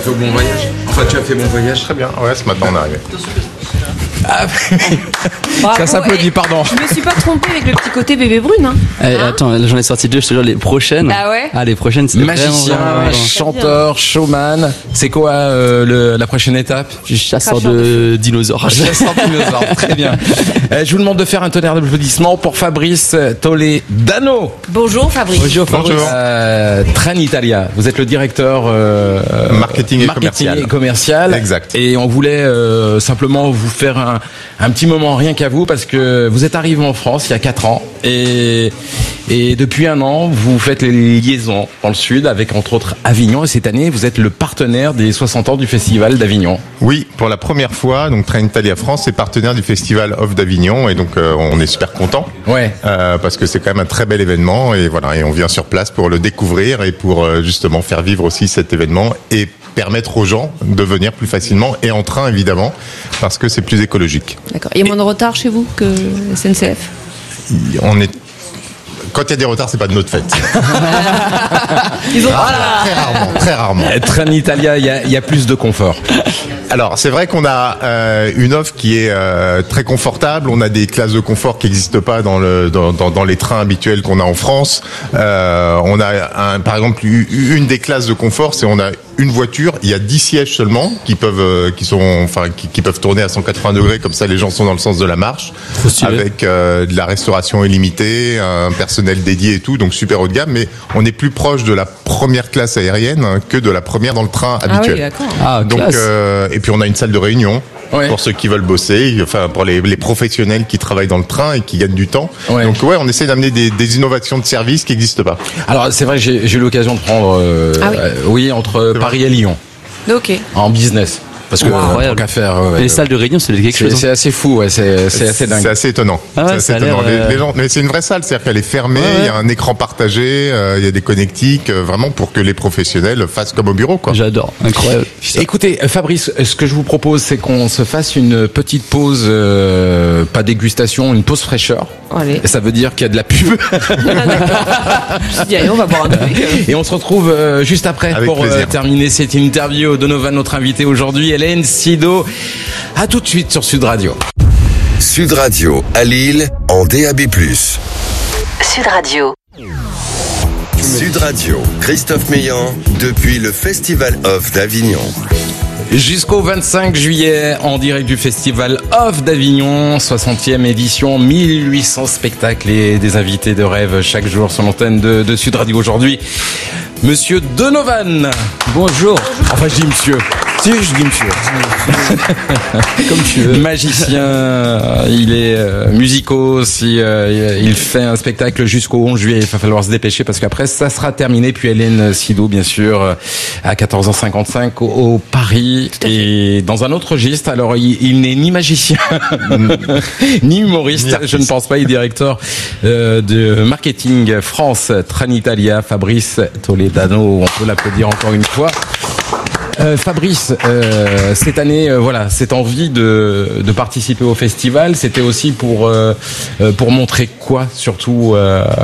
fait bon voyage. Enfin, tu as fait bon voyage. Très bien, ouais, ce matin on est arrivé. Ah, ça s'applaudit, pardon. Je me suis pas trompé avec le petit côté bébé brune. Hein. Attends, j'en ai sorti 2, je te jure, les prochaines. Ah ouais. Les prochaines, c'est magicien, vraiment... chanteur, showman. C'est quoi la prochaine étape? Chasseur de dinosaures. Chasseur de dinosaures, très bien. Je vous demande de faire un tonnerre d'applaudissements pour Fabrice Toledano. Bonjour Fabrice. Bonjour Fabrice. Trenitalia, vous êtes le directeur marketing et commercial. Exact. Et on voulait simplement vous faire un petit moment rien qu'à vous, parce que vous êtes arrivé en France il y a 4 ans et depuis 1 an vous faites les liaisons dans le sud avec entre autres Avignon, et cette année vous êtes le partenaire des 60 ans du Festival d'Avignon. Oui, pour la première fois, donc Trenitalia France est partenaire du Festival Off d'Avignon, et donc on est super content. Ouais. Parce que c'est quand même un très bel événement, et voilà, et on vient sur place pour le découvrir et pour justement faire vivre aussi cet événement et permettre aux gens de venir plus facilement, et en train évidemment, parce que c'est plus écologique. D'accord. Il y a moins de retard chez vous que SNCF? Quand il y a des retards, c'est pas de notre fête. Ils ont Très rarement. Trenitalia, il y a plus de confort. Alors, c'est vrai qu'on a une offre qui est très confortable. On a des classes de confort qui n'existent pas dans les trains habituels qu'on a en France. On a par exemple une des classes de confort, c'est on a une voiture, il y a 10 sièges seulement qui peuvent tourner à 180 degrés, comme ça les gens sont dans le sens de la marche, avec de la restauration illimitée, un personnel dédié et tout, donc super haut de gamme, mais on est plus proche de la première classe aérienne que de la première dans le train habituel. Ah oui, d'accord. Donc et puis on a une salle de réunion. Ouais. Pour ceux qui veulent bosser, enfin pour les professionnels qui travaillent dans le train et qui gagnent du temps. Ouais. Donc on essaie d'amener des innovations de services qui n'existent pas. Alors c'est vrai, j'ai eu l'occasion de prendre entre Paris et Lyon. Ok. En business. Parce que tant qu'à faire, les salles de réunion, c'est quelque chose. C'est assez fou, ouais, c'est assez dingue. C'est assez étonnant. Ah ouais, c'est assez étonnant. Les gens, mais c'est une vraie salle, c'est-à-dire qu'elle est fermée, il y a un écran partagé, il y a des connectiques, vraiment pour que les professionnels fassent comme au bureau, quoi. J'adore, incroyable. Écoutez, Fabrice, ce que je vous propose, c'est qu'on se fasse une petite pause, pas dégustation, une pause fraîcheur. Allez. Et ça veut dire qu'il y a de la pub. D'accord. Je dis, allez, on va boire un truc. Et on se retrouve juste après avec pour terminer cette interview. Donovan, notre invité aujourd'hui, Hélène Sido. À tout de suite sur Sud Radio. Sud Radio à Lille en DAB+. Sud Radio. Sud Radio, Christophe Meillan, depuis le Festival Off d'Avignon. Jusqu'au 25 juillet, en direct du Festival Off d'Avignon, 60e édition, 1800 spectacles et des invités de rêve chaque jour sur l'antenne de Sud Radio. Aujourd'hui, Monsieur Donovan. Bonjour. Enfin, je dis monsieur. Si, je dis monsieur. Comme tu veux. Magicien, il est musicos, il fait un spectacle jusqu'au 11 juillet. Il va falloir se dépêcher parce qu'après, ça sera terminé. Puis Hélène Sido, bien sûr, à 14h55 au Paris. Et dans un autre registre, alors il n'est ni magicien, ni humoriste, je ne pense pas. Il est directeur de marketing France Trenitalia, Fabrice Toledano. On peut l'applaudir encore une fois. Fabrice, cette année, cette envie de participer au festival, c'était aussi pour montrer quoi, surtout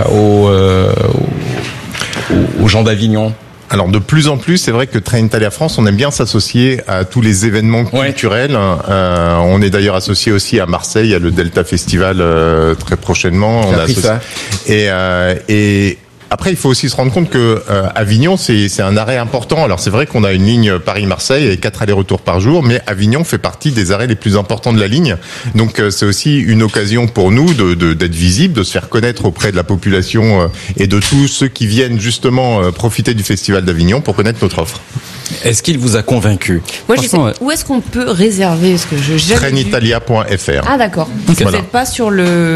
aux gens d'Avignon? Alors de plus en plus, c'est vrai que Trenitalia France, on aime bien s'associer à tous les événements culturels. On est d'ailleurs associé aussi à Marseille, à le Delta Festival très prochainement. On a associé. Et après, il faut aussi se rendre compte que Avignon, c'est un arrêt important. Alors c'est vrai qu'on a une ligne Paris-Marseille avec 4 allers-retours par jour, mais Avignon fait partie des arrêts les plus importants de la ligne. Donc c'est aussi une occasion pour nous d'être visible, de se faire connaître auprès de la population et de tous ceux qui viennent justement profiter du Festival d'Avignon pour connaître notre offre. Est-ce qu'il vous a convaincu? Moi, je sais, où est-ce qu'on peut réserver? Parce que Trenitalia.fr. Ah d'accord. Vous n'êtes pas sur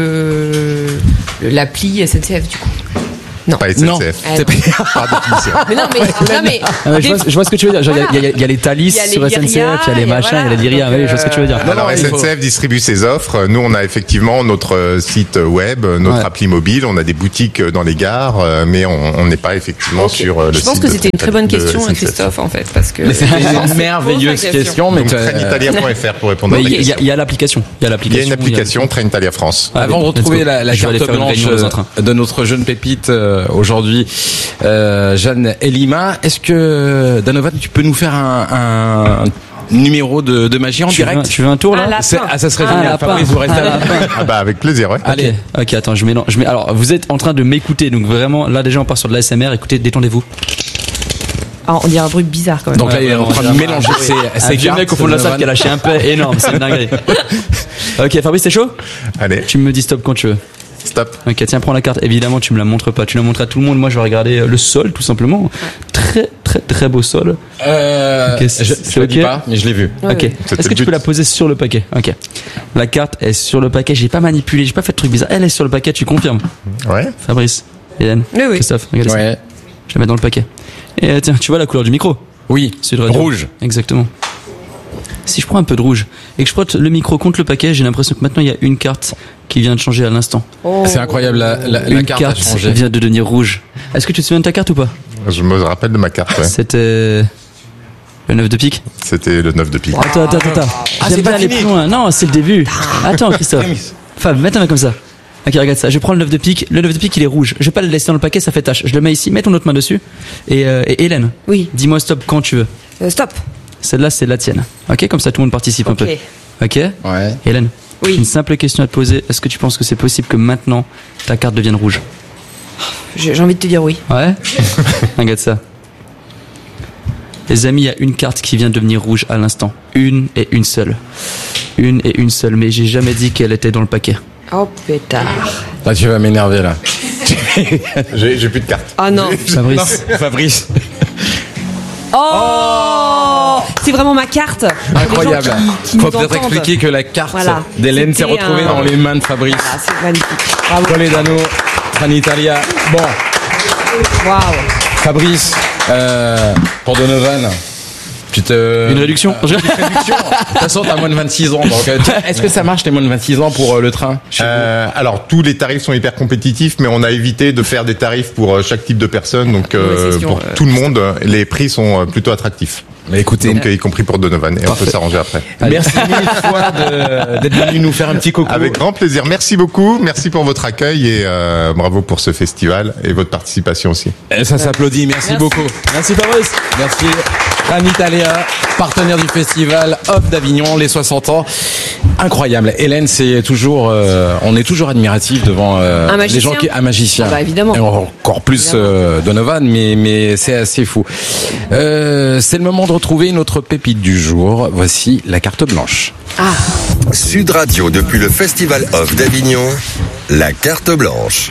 l'appli SNCF du coup? Non. Pas SNCF. Non. Par définition. Mais non, mais je vois ce que tu veux dire. Il y a les Thalys sur SNCF, il y a les machins, il y a les Lyria. Oui, je vois ce que tu veux dire. Alors SNCF distribue ses offres. Nous, on a effectivement notre site web, notre appli mobile. On a des boutiques dans les gares, mais on n'est pas effectivement sur le site. Je pense que c'était une très bonne question, Christophe, en fait, parce que c'est une merveilleuse question. Donc Trenitalia.fr pour répondre à la question. Il y a l'application. Il y a une application Trenitalia France. Avant de retrouver la carte blanche de notre jeune pépite aujourd'hui Jeanne et Lima. Est-ce que Donovan, tu peux nous faire un numéro de magie en direct? Tu veux un tour là? Ça serait génial. Fabrice, vous restez à la fin. Ah bah avec plaisir, ouais. Allez. Ok, attends, je mélange. Alors, vous êtes en train de m'écouter, donc vraiment, là déjà on part sur de l'ASMR. Écoutez, détendez-vous. Ah, on dirait un bruit bizarre quand même. Donc là, il est en train de mélanger ses cartes. Mec au fond de la salle qui a lâché un peu énorme, c'est une dinguerie. Ok, Fabrice, t'es chaud? Allez. Tu me dis stop quand tu veux. Stop. Ok, tiens, prends la carte. Évidemment, tu me la montres pas. Tu la montres à tout le monde. Moi, je vais regarder le sol, tout simplement. Très, très, très beau sol. Okay, je le dis pas, mais je l'ai vu. Ok. Oui. Est-ce que tu peux la poser sur le paquet? Ok. La carte est sur le paquet. J'ai pas manipulé. J'ai pas fait de truc bizarre. Elle est sur le paquet. Tu confirmes? Ouais. Fabrice, Hélène, oui. Christophe, regardez ça. Ouais. Je la mets dans le paquet. Et tiens, tu vois la couleur du micro? Oui. Sud Radio. Rouge. Exactement. Si je prends un peu de rouge et que je frotte le micro contre le paquet, j'ai l'impression que maintenant il y a une carte qui vient de changer à l'instant. Oh. C'est incroyable, la Une carte carte a changé. vient de devenir rouge. Est-ce que tu te souviens de ta carte ou pas? Je me rappelle de ma carte, ouais. C'était le 9 de pique. C'était le 9 de pique. Attends. J'aime bien aller plus loin. Non, c'est le début. Attends, Christophe. Fab, mets ta main comme ça. Ok, regarde ça. Je prends le 9 de pique. Le 9 de pique, il est rouge. Je vais pas le laisser dans le paquet, ça fait tache. Je le mets ici. Mets ton autre main dessus. Et Hélène. Oui. Dis-moi stop quand tu veux. Stop. Celle-là, c'est la tienne. Ok, comme ça tout le monde participe un peu. Ok. Ouais. Hélène. Oui. Une simple question à te poser. Est-ce que tu penses que c'est possible que maintenant ta carte devienne rouge? J'ai envie de te dire oui. Ouais. Regarde ça. Les amis, il y a une carte qui vient de devenir rouge à l'instant. Une et une seule. Une et une seule. Mais j'ai jamais dit qu'elle était dans le paquet. Oh pétard. Là, tu vas m'énerver, là. J'ai plus de cartes. Ah non. Fabrice. Fabrice. Oh, c'est vraiment ma carte. Incroyable. Qui Faut nous peut-être entendent. expliquer que la carte Voilà. d'Hélène s'est C'était retrouvée dans les mains de Fabrice. Ah, c'est magnifique. Bravo. Toledano, Tranitalia. Bon, Waouh. Fabrice, pour Donovan. Une réduction. Une réduction. De toute façon, t'as moins de 26 ans. Donc, est-ce que ça marche, les moins de 26 ans pour le train Alors, tous les tarifs sont hyper compétitifs, mais on a évité de faire des tarifs pour chaque type de personne. Donc, pour tout le monde, les prix sont plutôt attractifs. Mais écoutez, donc y compris pour Donovan, et on peut s'arranger après. Merci mille fois d'être venu nous faire un petit coucou. Avec grand plaisir. Merci beaucoup. Merci pour votre accueil et bravo pour ce festival et votre participation aussi. Et ça s'applaudit. Merci beaucoup. Merci Fabrice. Merci. Tranitalia, partenaire du festival Off d'Avignon, les 60 ans. Incroyable. Hélène, c'est toujours, on est toujours admiratif devant les gens un magicien. Bah, évidemment. Et encore plus Donovan, mais c'est assez fou. C'est le moment de retrouver notre pépite du jour. Voici la carte blanche. Sud Radio depuis le Festival Off d'Avignon, la carte blanche.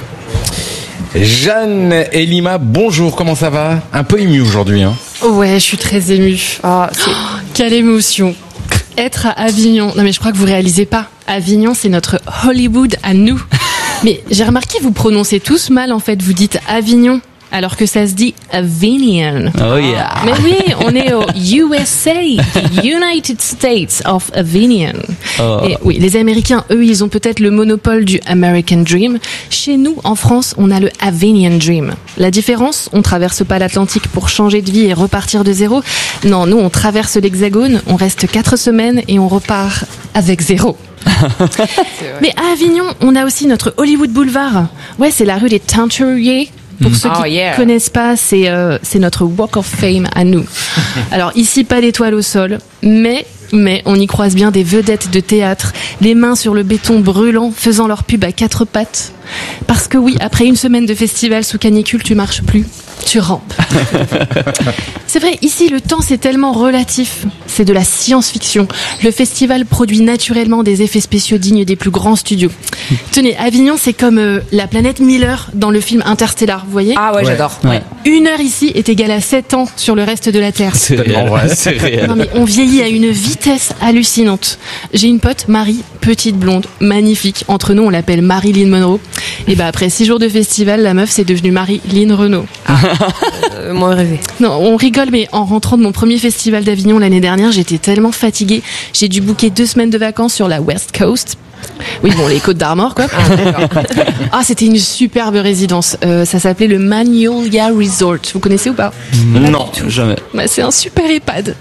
Jeanne et Lima, bonjour, comment ça va? Un peu ému aujourd'hui, hein? Ouais, je suis très émue. Quelle émotion. Être à Avignon. Non mais je crois que vous réalisez pas. Avignon, c'est notre Hollywood à nous. Mais j'ai remarqué, vous prononcez tous mal en fait. Vous dites Avignon, alors que ça se dit Avignon. Oh yeah. Mais oui, on est au USA, the United States of Avignon. Oh. Et oui, les Américains, eux, ils ont peut-être le monopole du American Dream. Chez nous, en France, on a le Avignon Dream. La différence, on traverse pas l'Atlantique pour changer de vie et repartir de zéro. Non, nous, on traverse l'Hexagone, on reste 4 semaines et on repart avec 0. Mais à Avignon, on a aussi notre Hollywood Boulevard. Ouais, c'est la rue des Teinturiers. Pour ceux qui ne connaissent pas, c'est notre Walk of Fame à nous. Alors ici, pas d'étoiles au sol, mais on y croise bien des vedettes de théâtre, les mains sur le béton brûlant, faisant leur pub à 4 pattes. Parce que oui, après une semaine de festival sous canicule, tu marches plus, tu rampes. C'est vrai, ici le temps c'est tellement relatif, c'est de la science-fiction. Le festival produit naturellement des effets spéciaux dignes des plus grands studios. Tenez, Avignon c'est comme la planète Miller dans le film Interstellar, vous voyez? Ah ouais, j'adore. Ouais. 1 heure ici est égale à 7 ans sur le reste de la Terre. C'est réel. C'est réel. Non mais on vieillit à une vitesse hallucinante. J'ai une pote, Marie, petite blonde, magnifique. Entre nous, on l'appelle Marilyn Monroe. Et bah après 6 jours de festival, la meuf c'est devenue Marilyn Renaud. Moins rêvé. Non, on rigole, mais en rentrant de mon premier festival d'Avignon l'année dernière, j'étais tellement fatiguée. J'ai dû booker 2 semaines de vacances sur la West Coast. Oui, bon, les Côtes d'Armor, quoi. C'était une superbe résidence. Ça s'appelait le Magnolia Resort. Vous connaissez ou pas? Non, jamais. Bah, c'est un super EHPAD.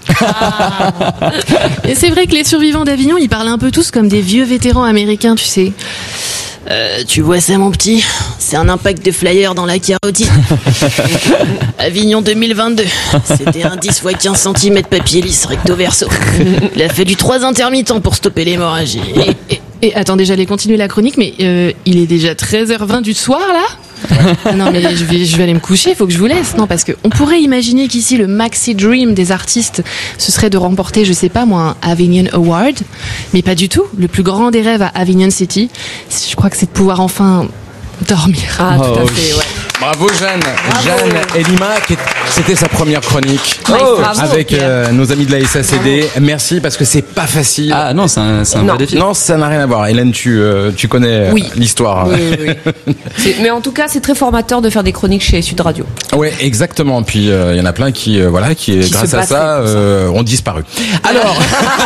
Et c'est vrai que les survivants d'Avignon, ils parlent un peu tous comme des vieux vétérans américains, tu sais. Tu vois ça, mon petit? C'est un impact de flyer dans la carotide. Avignon 2022. C'était un 10 x 15 cm papier lisse recto verso. Il a fallu 3 intermittents pour stopper l'hémorragie. Et attendez, j'allais continuer la chronique, mais il est déjà 13h20 du soir, là? Ah non, mais je vais aller me coucher, il faut que je vous laisse. Non, parce que on pourrait imaginer qu'ici, le maxi dream des artistes, ce serait de remporter, je sais pas moi, un Avignon Award. Mais pas du tout. Le plus grand des rêves à Avignon City, je crois que c'est de pouvoir enfin dormir. Ah, tout à fait, ouais. Bravo Jeanne. Bravo. Jeanne Elima, c'était sa première chronique avec nos amis de la SACD. Merci parce que c'est pas facile. Ah non, c'est un vrai défi. Non, ça n'a rien à voir. Hélène, tu connais l'histoire. Oui. Mais en tout cas, c'est très formateur de faire des chroniques chez Sud Radio. Ouais, exactement. Puis il y en a plein qui grâce à ça, ont disparu. Alors,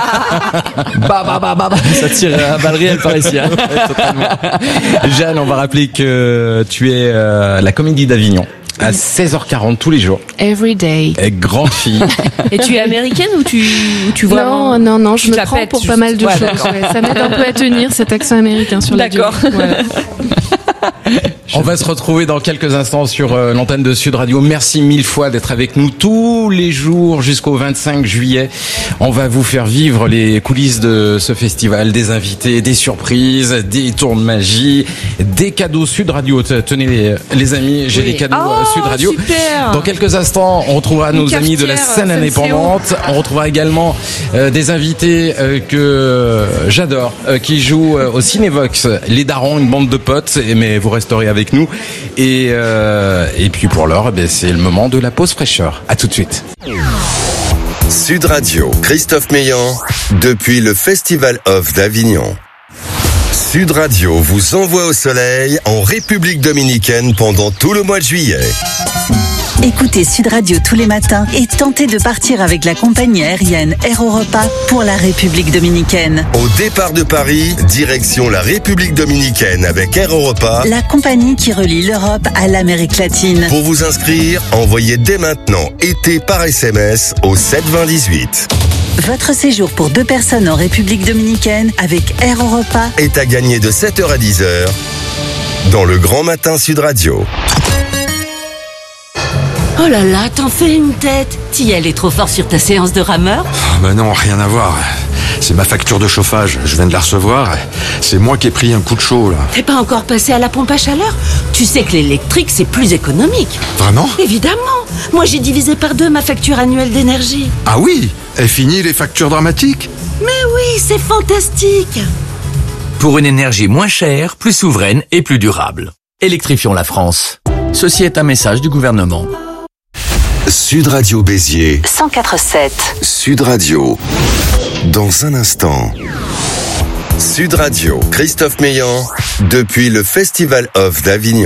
ça tire à balles réelles par ici. Hein. Jeanne, on va rappeler que tu es la Comédie d'Avignon à 16h40 tous les jours. Every day. Grande fille. Et tu es américaine ou tu vois? Non, je me prends pour pas mal de choses. Ouais, ça m'aide un peu à tenir cet accent américain sur la durée. D'accord. Voilà. On va se retrouver dans quelques instants sur l'antenne de Sud Radio. Merci 1000 fois d'être avec nous tous les jours jusqu'au 25 juillet. On va vous faire vivre les coulisses de ce festival, des invités, des surprises, des tours de magie, des cadeaux Sud Radio. Tenez les amis, j'ai les cadeaux Sud Radio. Super. Dans quelques instants, on retrouvera nos amis de la scène indépendante. On retrouvera également des invités que j'adore, qui jouent au Cinévox. Les Darons, une bande de potes, mais vous resterez avec nous. Et puis pour l'heure, c'est le moment de la pause fraîcheur. À tout de suite. Sud Radio, Christophe Meillan, depuis le Festival Off d'Avignon. Sud Radio vous envoie au soleil en République Dominicaine pendant tout le mois de juillet. Écoutez Sud Radio tous les matins et tentez de partir avec la compagnie aérienne Air Europa pour la République Dominicaine. Au départ de Paris, direction la République Dominicaine avec Air Europa, La compagnie qui relie l'Europe à l'Amérique latine. Pour vous inscrire, envoyez dès maintenant été par SMS au 72018. Votre séjour pour 2 personnes en République Dominicaine avec Air Europa Est à gagner de 7h à 10h dans le Grand Matin Sud Radio. Oh là là, t'en fais une tête. T'y allais trop fort sur ta séance de rameur? Bah non, rien à voir. C'est ma facture de chauffage, je viens de la recevoir. C'est moi qui ai pris un coup de chaud, là. T'es pas encore passé à la pompe à chaleur? Tu sais que l'électrique, c'est plus économique. Vraiment? Évidemment. Moi, j'ai divisé par 2 ma facture annuelle d'énergie. Ah oui? Est fini les factures dramatiques? Mais oui, c'est fantastique. Pour une énergie moins chère, plus souveraine et plus durable. Électrifions la France. Ceci est un message du gouvernement. Sud Radio Béziers. 104.7. Sud Radio. Dans un instant. Sud Radio, Christophe Meillan, depuis le Festival Off d'Avignon.